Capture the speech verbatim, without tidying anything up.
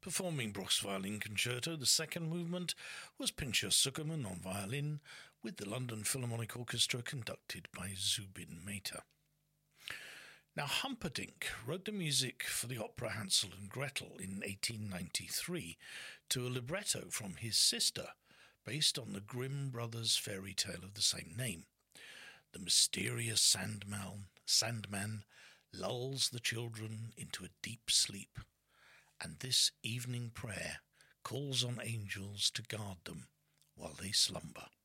Performing Bruch's Violin Concerto, the second movement was Pinchas Zukerman on violin, with the London Philharmonic Orchestra conducted by Zubin Mehta. Now, Humperdinck wrote the music for the opera Hansel and Gretel in eighteen ninety-three to a libretto from his sister, based on the Grimm brothers' fairy tale of the same name. The mysterious Sandman, Sandman lulls the children into a deep sleep, and this evening prayer calls on angels to guard them while they slumber.